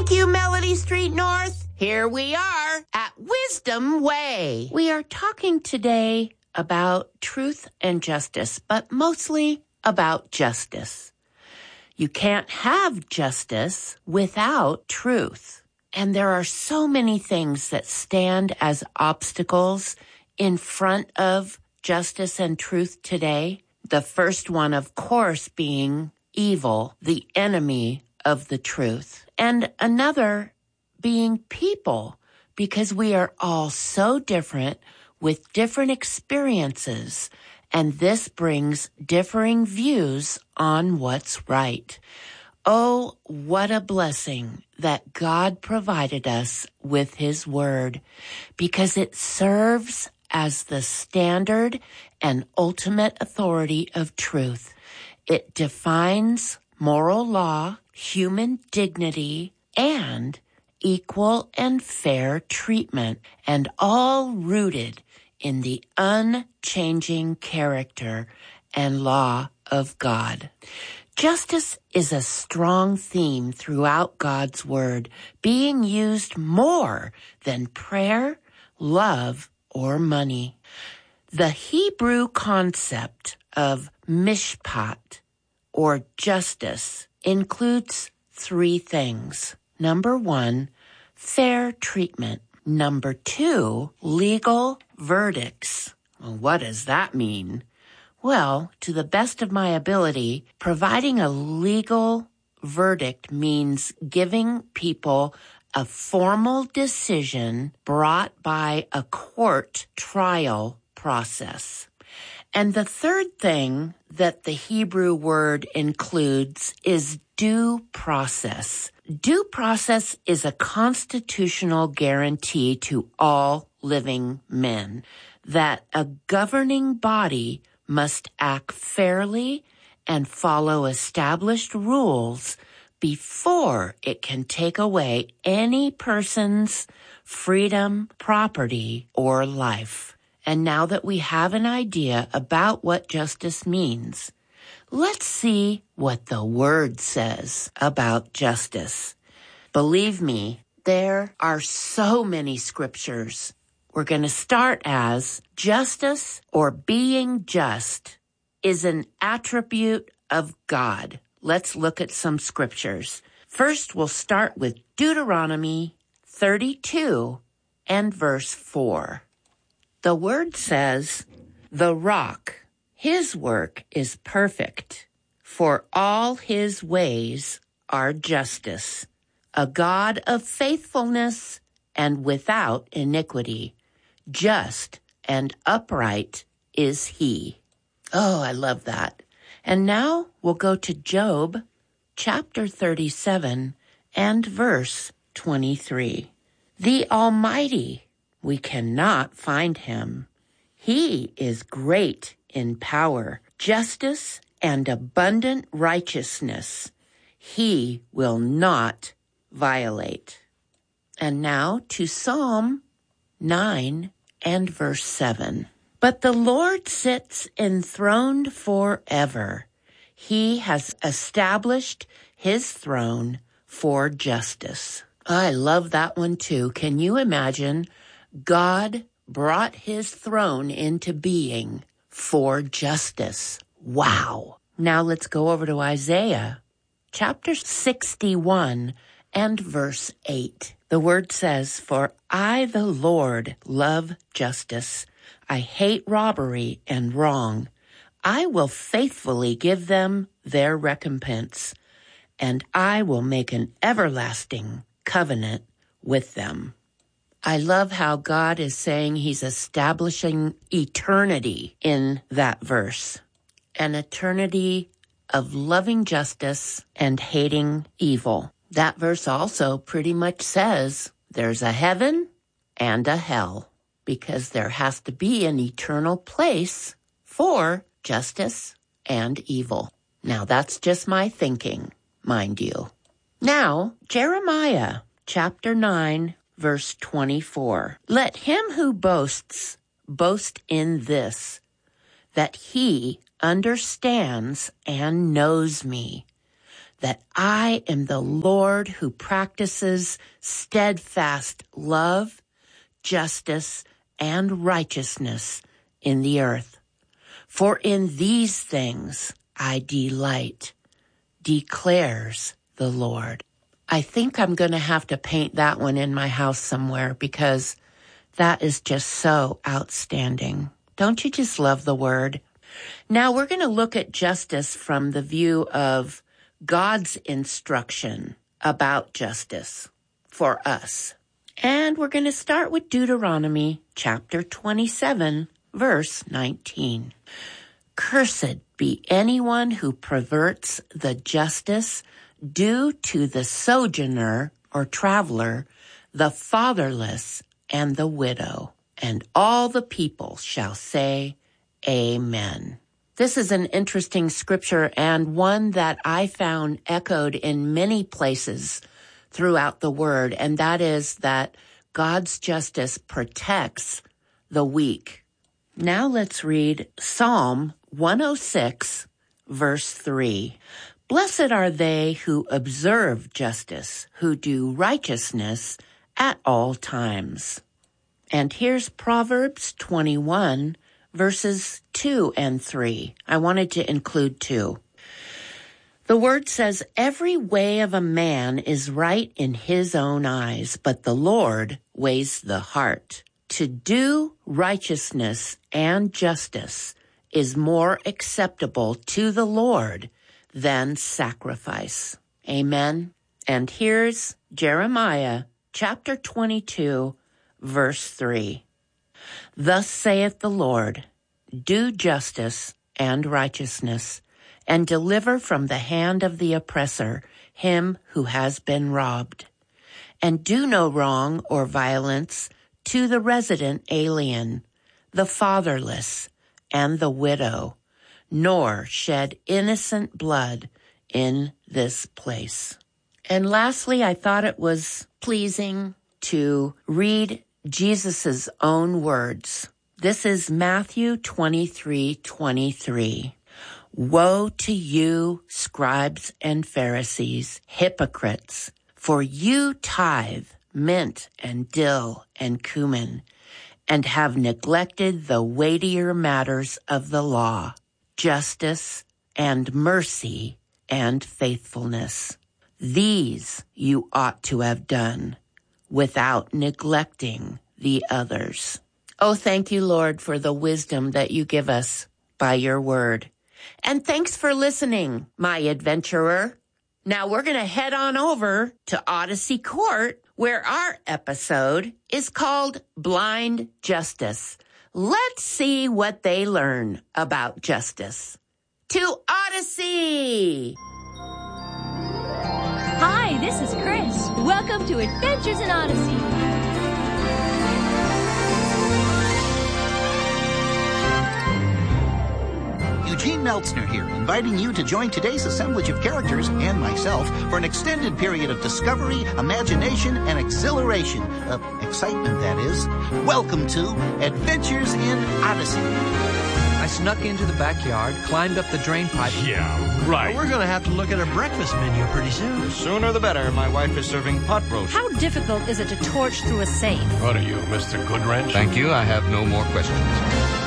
Thank you, Melody Street North. Here we are at Wisdom Way. We are talking today about truth and justice, but mostly about justice. You can't have justice without truth. And there are so many things that stand as obstacles in front of justice and truth today. The first one, of course, being evil, the enemy of the truth. And another being people, because we are all so different with different experiences, and this brings differing views on what's right. Oh, what a blessing that God provided us with His Word, because it serves as the standard and ultimate authority of truth. It defines moral law, human dignity, and equal and fair treatment, and all rooted in the unchanging character and law of God. Justice is a strong theme throughout God's Word, being used more than prayer, love, or money. The Hebrew concept of mishpat, or justice, includes three things. Number one, fair treatment. Number two, legal verdicts. Well, what does that mean? Well, to the best of my ability, providing a legal verdict means giving people a formal decision brought by a court trial process. And the third thing that the Hebrew word includes is due process. Due process is a constitutional guarantee to all living men that a governing body must act fairly and follow established rules before it can take away any person's freedom, property, or life. And now that we have an idea about what justice means, let's see what the Word says about justice. Believe me, there are so many scriptures. We're going to start as justice, or being just, is an attribute of God. Let's look at some scriptures. First, we'll start with Deuteronomy 32 and verse 4. The Word says, "The rock, His work is perfect, for all His ways are justice, a God of faithfulness and without iniquity. Just and upright is He." Oh, I love that. And now we'll go to Job chapter 37 and verse 23. "The Almighty, we cannot find Him. He is great in power, justice, and abundant righteousness. He will not violate." And now to Psalm 9 and verse 7. "But the Lord sits enthroned forever. He has established His throne for justice." I love that one too. Can you imagine? God brought His throne into being for justice. Wow. Now let's go over to Isaiah chapter 61 and verse 8. The Word says, "For I, the Lord, love justice. I hate robbery and wrong. I will faithfully give them their recompense, and I will make an everlasting covenant with them." I love how God is saying He's establishing eternity in that verse. An eternity of loving justice and hating evil. That verse also pretty much says there's a heaven and a hell, because there has to be an eternal place for justice and evil. Now, that's just my thinking, mind you. Now, Jeremiah chapter 9, verse 24. "Let him who boasts boast in this, that he understands and knows me, that I am the Lord who practices steadfast love, justice, and righteousness in the earth. For in these things I delight, declares the Lord. I think I'm going to have to paint that one in my house somewhere because that is just so outstanding. Don't you just love the word? Now we're going to look at justice from the view of God's instruction about justice for us. And we're going to start with Deuteronomy chapter 27, verse 19. Cursed be anyone who perverts the justice due to the sojourner or traveler, the fatherless, and the widow. And all the people shall say, Amen. This is an interesting scripture and one that I found echoed in many places throughout the word, and that is that God's justice protects the weak. Now let's read Psalm 106, verse 3. Blessed are they who observe justice, who do righteousness at all times. And here's Proverbs 21, verses 2 and 3. I wanted to include 2. The word says, every way of a man is right in his own eyes, but the Lord weighs the heart. To do righteousness and justice is more acceptable to the Lord than sacrifice. Amen. And here's Jeremiah chapter 22, verse 3. Thus saith the Lord, do justice and righteousness, and deliver from the hand of the oppressor him who has been robbed. And do no wrong or violence to the resident alien, the fatherless, and the widow, nor shed innocent blood in this place. And lastly, I thought it was pleasing to read Jesus' own words. This is Matthew 23:23. Woe to you, scribes and Pharisees, hypocrites, for you tithe mint and dill and cumin, and have neglected the weightier matters of the law, justice and mercy and faithfulness. These you ought to have done without neglecting the others. Oh, thank you, Lord, for the wisdom that you give us by your word. And thanks for listening, my adventurer. Now we're going to head on over to Odyssey Court, where our episode is called Blind Justice. Let's see what they learn about justice. To Odyssey! Hi, this is Chris. Welcome to Adventures in Odyssey. Eugene Meltzner here, inviting you to join today's assemblage of characters and myself for an extended period of discovery, imagination, and exhilaration. Excitement, that is. Welcome to Adventures in Odyssey. I snuck into the backyard, climbed up the drain pipe. Yeah, right. We're going to have to look at our breakfast menu pretty soon. The sooner the better. My wife is serving pot roast. How difficult is it to torch through a safe? What are you, Mr. Goodwrench? Thank you. I have no more questions.